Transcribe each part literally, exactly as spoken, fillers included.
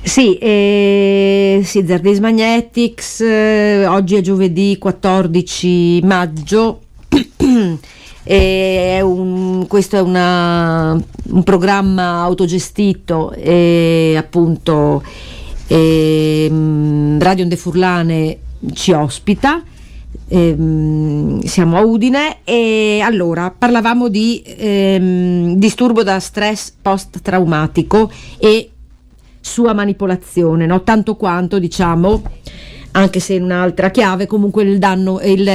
Sì, eh, sì, Zardis Magnetics, eh, oggi è giovedì quattordici maggio. È un, questo è una, un programma autogestito e appunto e, Radio Onde Furlane ci ospita, e, siamo a Udine e allora parlavamo di ehm, disturbo da stress post-traumatico e sua manipolazione, no? Tanto quanto, diciamo, anche se in un'altra chiave, comunque il danno, il,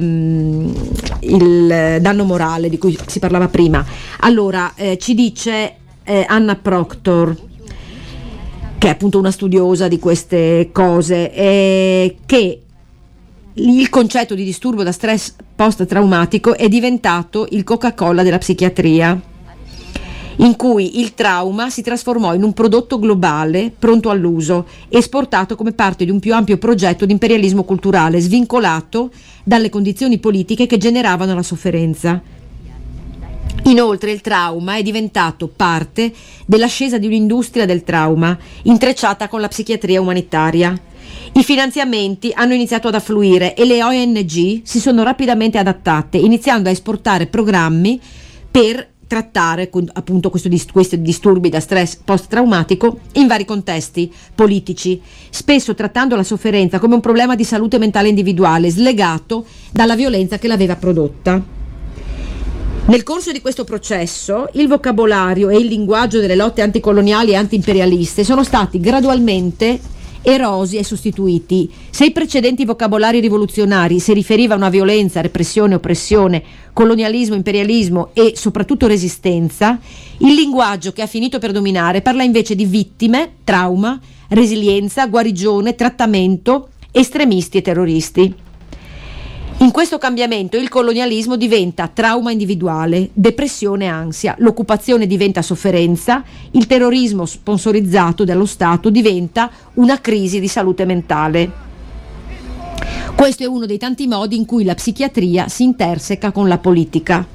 il danno morale di cui si parlava prima. Allora, eh, ci dice eh, Anna Proctor, che è appunto una studiosa di queste cose, eh, che il concetto di disturbo da stress post-traumatico è diventato il Coca-Cola della psichiatria, in cui il trauma si trasformò in un prodotto globale pronto all'uso, esportato come parte di un più ampio progetto di imperialismo culturale, svincolato dalle condizioni politiche che generavano la sofferenza. Inoltre il trauma è diventato parte dell'ascesa di un'industria del trauma, intrecciata con la psichiatria umanitaria. I finanziamenti hanno iniziato ad affluire e le O N G si sono rapidamente adattate, iniziando a esportare programmi per trattare appunto questo, questi disturbi da stress post-traumatico in vari contesti politici, spesso trattando la sofferenza come un problema di salute mentale individuale, slegato dalla violenza che l'aveva prodotta. Nel corso di questo processo, il vocabolario e il linguaggio delle lotte anticoloniali e antiimperialiste sono stati gradualmente erosi e sostituiti. Se i precedenti vocabolari rivoluzionari si riferivano a violenza, repressione, oppressione, colonialismo, imperialismo e soprattutto resistenza, il linguaggio che ha finito per dominare parla invece di vittime, trauma, resilienza, guarigione, trattamento, estremisti e terroristi. In questo cambiamento il colonialismo diventa trauma individuale, depressione e ansia, l'occupazione diventa sofferenza, il terrorismo sponsorizzato dallo Stato diventa una crisi di salute mentale. Questo è uno dei tanti modi in cui la psichiatria si interseca con la politica.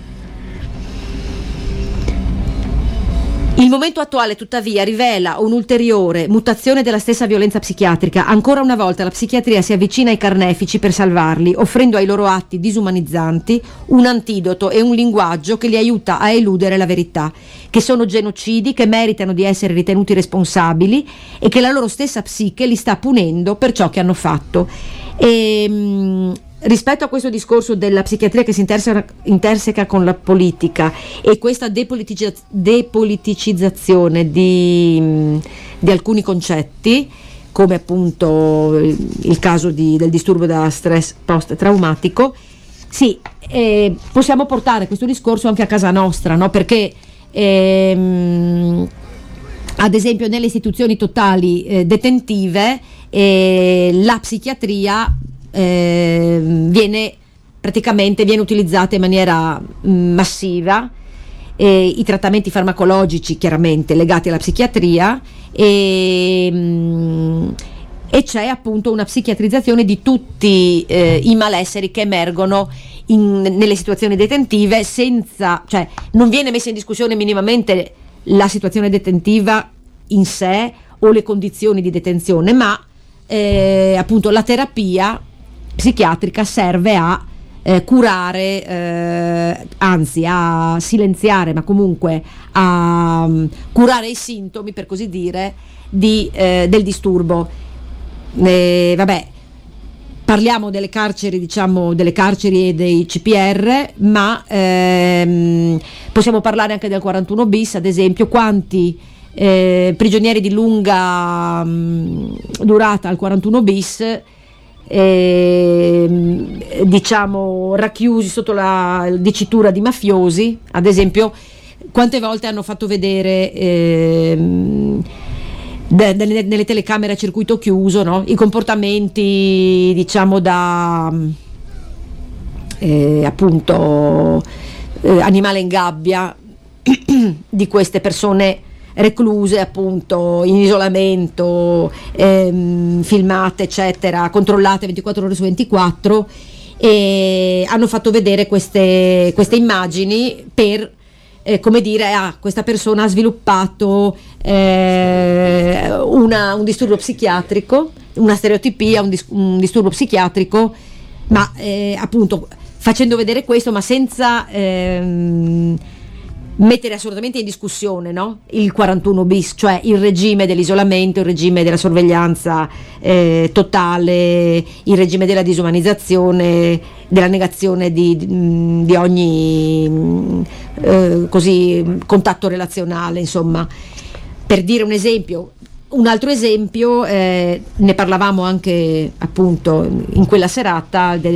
Il momento attuale, tuttavia, rivela un'ulteriore mutazione della stessa violenza psichiatrica. Ancora una volta la psichiatria si avvicina ai carnefici per salvarli, offrendo ai loro atti disumanizzanti un antidoto e un linguaggio che li aiuta a eludere la verità, che sono genocidi che meritano di essere ritenuti responsabili e che la loro stessa psiche li sta punendo per ciò che hanno fatto. E, mh, rispetto a questo discorso della psichiatria che si interseca, interseca con la politica e questa depolitici- depoliticizzazione di, di alcuni concetti, come appunto il, il caso di, del disturbo da stress post-traumatico, sì, eh, possiamo portare questo discorso anche a casa nostra, no? Perché ehm, ad esempio nelle istituzioni totali eh, detentive eh, la psichiatria Eh, viene praticamente viene utilizzata in maniera mh, massiva, eh, i trattamenti farmacologici chiaramente legati alla psichiatria e, mh, e c'è appunto una psichiatrizzazione di tutti eh, i malesseri che emergono in, nelle situazioni detentive, senza, cioè non viene messa in discussione minimamente la situazione detentiva in sé o le condizioni di detenzione, ma eh, appunto la terapia psichiatrica serve a eh, curare, eh, anzi a silenziare, ma comunque a um, curare i sintomi, per così dire, di, eh, del disturbo. Eh, vabbè, parliamo delle carceri, diciamo delle carceri e dei C P R, ma ehm, possiamo parlare anche del quarantuno bis, ad esempio. Quanti eh, prigionieri di lunga mh, durata al quarantuno bis Eh, diciamo racchiusi sotto la dicitura di mafiosi, ad esempio, quante volte hanno fatto vedere eh, de, de, nelle telecamere a circuito chiuso, no? I comportamenti, diciamo, da eh, appunto eh, animale in gabbia di queste persone recluse, appunto, in isolamento, ehm, filmate, eccetera, controllate ventiquattro ore su ventiquattro, e hanno fatto vedere queste, queste immagini per eh, come dire, ah, questa persona ha sviluppato eh, una, un disturbo psichiatrico, una stereotipia, un, dis- un disturbo psichiatrico, ma eh, appunto facendo vedere questo, ma senza ehm, mettere assolutamente in discussione, no? Il quarantuno bis, cioè il regime dell'isolamento, il regime della sorveglianza eh, totale, il regime della disumanizzazione, della negazione di, di, di ogni eh, così contatto relazionale, insomma. Per dire un esempio, un altro esempio, eh, ne parlavamo anche appunto in quella serata del,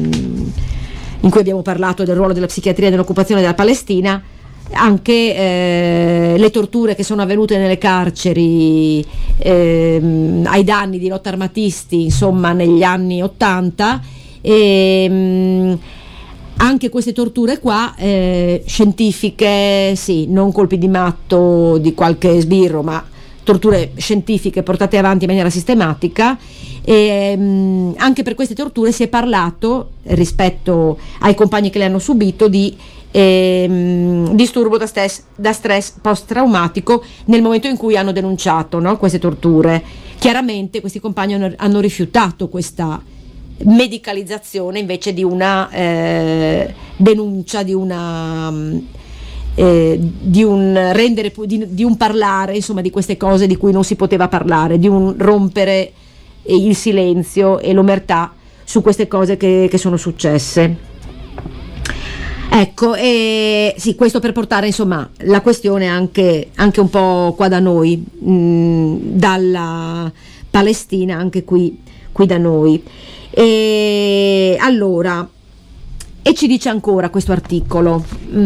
in cui abbiamo parlato del ruolo della psichiatria nell'occupazione della Palestina. Anche eh, le torture che sono avvenute nelle carceri eh, ai danni di lotta armatisti, insomma, negli anni ottanta, e mh, anche queste torture qua eh, scientifiche, sì, non colpi di matto di qualche sbirro, ma torture scientifiche portate avanti in maniera sistematica. E mh, anche per queste torture si è parlato, rispetto ai compagni che le hanno subito, di ehm, disturbo da stress, da stress post-traumatico nel momento in cui hanno denunciato, no, queste torture. Chiaramente questi compagni hanno, hanno rifiutato questa medicalizzazione invece di una eh, denuncia, di una eh, di un rendere di, di un parlare, insomma, di queste cose di cui non si poteva parlare, di un rompere il silenzio e l'omertà su queste cose che, che sono successe. Ecco, e sì, questo per portare, insomma, la questione anche, anche un po' qua da noi, mh, dalla Palestina, anche qui, qui da noi. E allora, e ci dice ancora questo articolo,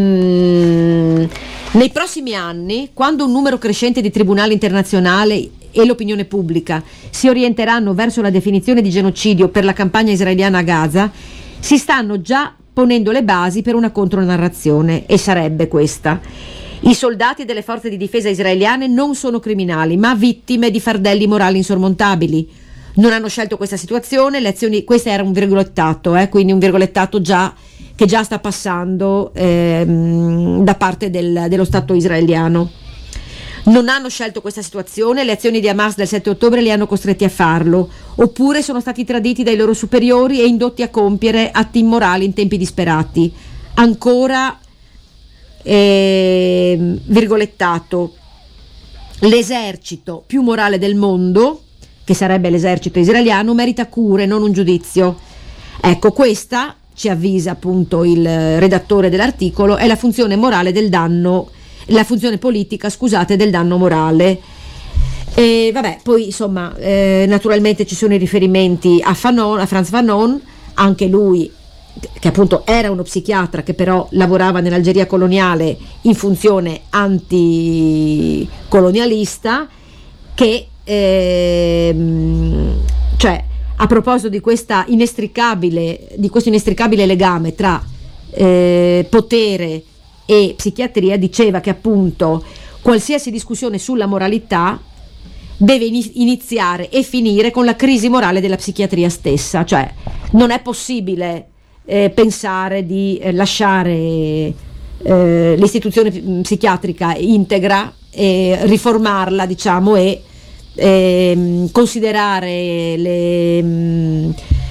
mh, nei prossimi anni, quando un numero crescente di tribunali internazionali e l'opinione pubblica si orienteranno verso la definizione di genocidio per la campagna israeliana a Gaza, si stanno già ponendo le basi per una contronarrazione, e sarebbe questa: i soldati delle forze di difesa israeliane non sono criminali, ma vittime di fardelli morali insormontabili. Non hanno scelto questa situazione, le azioni, questo era un virgolettato, eh, quindi un virgolettato già che già sta passando ehm, da parte del, dello Stato israeliano. Non hanno scelto questa situazione, le azioni di Hamas del sette ottobre li hanno costretti a farlo, oppure sono stati traditi dai loro superiori e indotti a compiere atti immorali in tempi disperati. Ancora, eh, virgolettato, l'esercito più morale del mondo, che sarebbe l'esercito israeliano, merita cure, non un giudizio. Ecco, questa, ci avvisa appunto il redattore dell'articolo, è la funzione morale del danno la funzione politica, scusate, del danno morale. E vabbè, poi insomma, eh, naturalmente ci sono i riferimenti a Fanon, a Frantz Fanon, anche lui che appunto era uno psichiatra che però lavorava nell'Algeria coloniale in funzione anticolonialista, che ehm, cioè a proposito di questa inestricabile di questo inestricabile legame tra eh, potere e psichiatria, diceva che appunto qualsiasi discussione sulla moralità deve iniziare e finire con la crisi morale della psichiatria stessa, cioè non è possibile eh, pensare di eh, lasciare eh, l'istituzione psichiatrica integra e riformarla, diciamo, e eh, considerare le mh,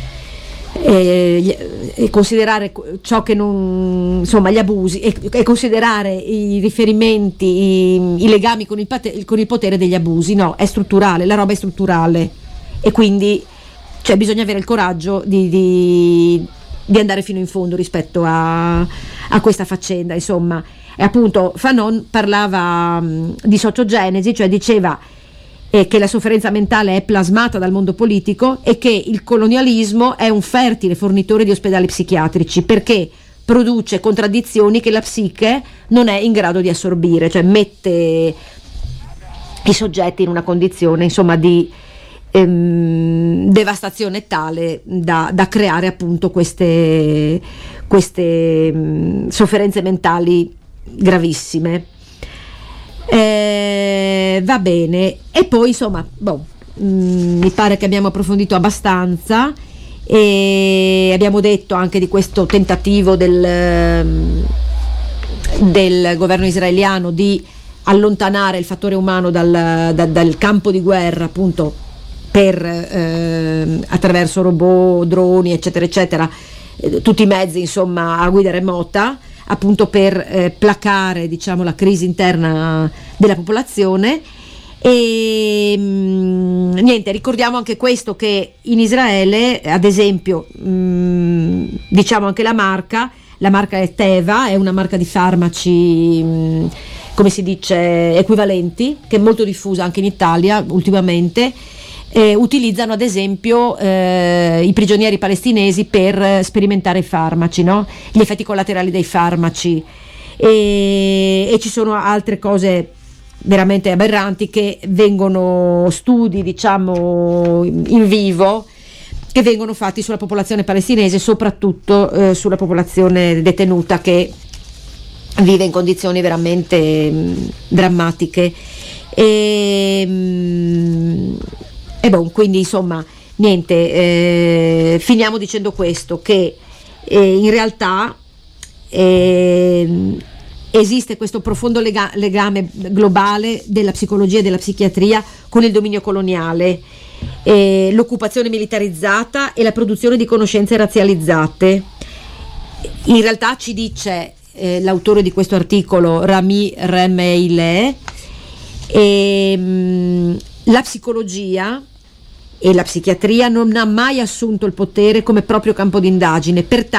E, e considerare ciò che non, insomma, gli abusi, e, e considerare i riferimenti, i, i legami con il, pate, con il potere degli abusi. No, è strutturale, la roba è strutturale, e quindi cioè, bisogna avere il coraggio di, di, di andare fino in fondo rispetto a, a questa faccenda, insomma. E appunto Fanon parlava mh, di sociogenesi, cioè diceva e che la sofferenza mentale è plasmata dal mondo politico e che il colonialismo è un fertile fornitore di ospedali psichiatrici, perché produce contraddizioni che la psiche non è in grado di assorbire, cioè mette i soggetti in una condizione, insomma, di ehm, devastazione tale da, da creare appunto queste, queste mh, sofferenze mentali gravissime. Eh, va bene, e poi insomma boh, mh, mi pare che abbiamo approfondito abbastanza, e abbiamo detto anche di questo tentativo del, del governo israeliano di allontanare il fattore umano dal, da, dal campo di guerra, appunto per eh, attraverso robot, droni, eccetera eccetera, eh, tutti i mezzi insomma a guida remota, appunto per eh, placare, diciamo, la crisi interna della popolazione. E mh, niente, ricordiamo anche questo, che in Israele, ad esempio, mh, diciamo anche la marca la marca è Teva, è una marca di farmaci mh, come si dice equivalenti, che è molto diffusa anche in Italia ultimamente. Eh, utilizzano ad esempio eh, i prigionieri palestinesi per sperimentare i farmaci, no? Gli effetti collaterali dei farmaci, e, e ci sono altre cose veramente aberranti che vengono, studi diciamo in vivo, che vengono fatti sulla popolazione palestinese, soprattutto eh, sulla popolazione detenuta, che vive in condizioni veramente mh, drammatiche. E, mh, E bon, quindi insomma niente, eh, finiamo dicendo questo, che eh, in realtà eh, esiste questo profondo lega- legame globale della psicologia e della psichiatria con il dominio coloniale, eh, l'occupazione militarizzata e la produzione di conoscenze razzializzate. In realtà ci dice eh, l'autore di questo articolo, Rami Remeileh, e, mh, la psicologia e la psichiatria non ha mai assunto il potere come proprio campo d'indagine, pertanto